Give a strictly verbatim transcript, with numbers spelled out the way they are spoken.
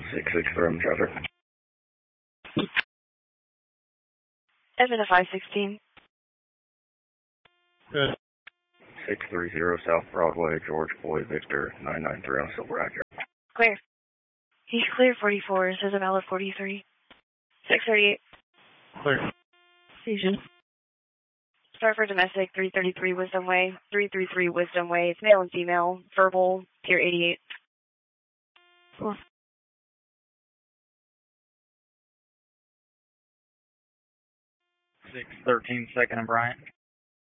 six six from traffic. Evan to five sixteen. Good. six three zero South Broadway, George Boy Victor, nine nine three on Silver Acura. Clear. He's clear forty-four, says a valid forty-three. six thirty-eight. Clear. Station. Start for domestic, three thirty-three Wisdom Way, three thirty-three Wisdom Way. It's male and female, verbal, tier eighty-eight. Cool. six thirteen second and Bryant.